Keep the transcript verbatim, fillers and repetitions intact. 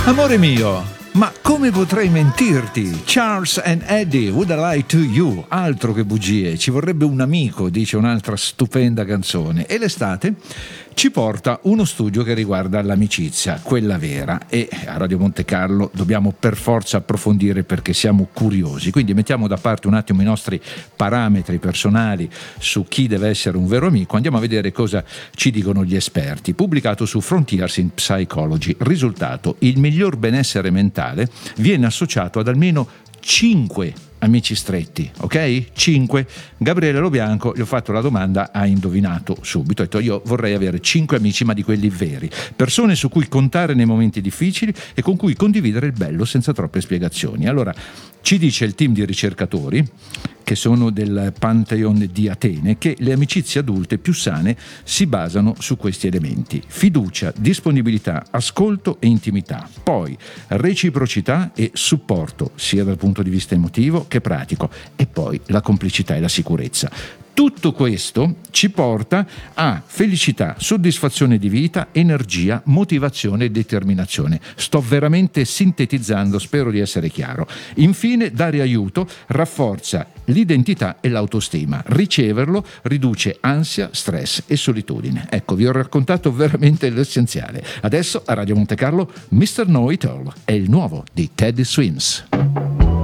Amore mio, ma come potrei mentirti? Charles and Eddie, Would I Lie to You? Altro che bugie, ci vorrebbe un amico, dice un'altra stupenda canzone. E l'estate ci porta uno studio che riguarda l'amicizia, quella vera, e a Radio Monte Carlo dobbiamo per forza approfondire perché siamo curiosi. Quindi mettiamo da parte un attimo i nostri parametri personali su chi deve essere un vero amico, andiamo a vedere cosa ci dicono gli esperti. Pubblicato su Frontiers in Psychology, risultato: il miglior benessere mentale viene associato ad almeno cinque amici stretti, ok? cinque. Gabriele Lobianco, gli ho fatto la domanda, ha indovinato subito, ha detto: io vorrei avere cinque amici, ma di quelli veri, persone su cui contare nei momenti difficili e con cui condividere il bello senza troppe spiegazioni. Allora, ci dice il team di ricercatori, che sono del Pantheon di Atene, che le amicizie adulte più sane si basano su questi elementi: fiducia, disponibilità, ascolto e intimità, poi reciprocità e supporto, sia dal punto di vista emotivo che pratico, e poi la complicità e la sicurezza. Tutto questo ci porta a felicità, soddisfazione di vita, energia, motivazione e determinazione. Sto veramente sintetizzando, spero di essere chiaro. Infine, dare aiuto rafforza l'identità e l'autostima. Riceverlo riduce ansia, stress e solitudine. Ecco, vi ho raccontato veramente l'essenziale. Adesso a Radio Monte Carlo, mister Know It All è il nuovo di Teddy Swims.